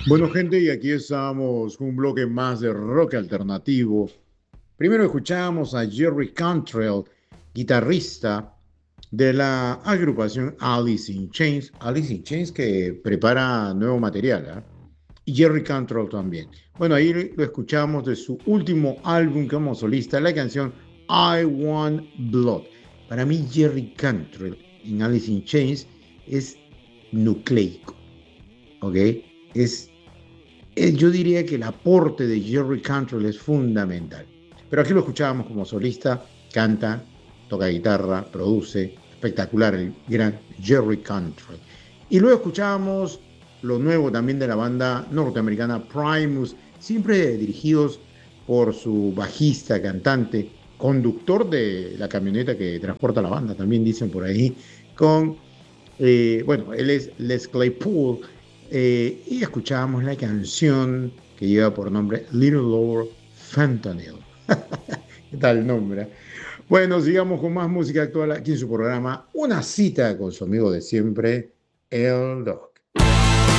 Bueno, gente, y aquí estamos con un bloque más de rock alternativo. Primero escuchamos a Jerry Cantrell, guitarrista de la agrupación Alice in Chains. Alice in Chains que prepara nuevo material, ¿ah? Y Jerry Cantrell también. Bueno, ahí lo escuchamos de su último álbum como solista, la canción I Want Blood. Para mí, Jerry Cantrell en Alice in Chains es nucleico, ¿ok? Es yo diría que el aporte de Jerry Cantrell es fundamental. Pero aquí lo escuchábamos como solista, canta, toca guitarra, produce, espectacular el gran Jerry Cantrell. Y luego escuchábamos lo nuevo también de la banda norteamericana Primus, siempre dirigidos por su bajista, cantante, conductor de la camioneta que transporta la banda, también dicen por ahí, con bueno, él es Les Claypool, y escuchábamos la canción que lleva por nombre Little Lord Fentanyl. ¿Qué tal el nombre? Bueno, sigamos con más música actual aquí en su programa Una cita con su amigo de siempre, El Doc.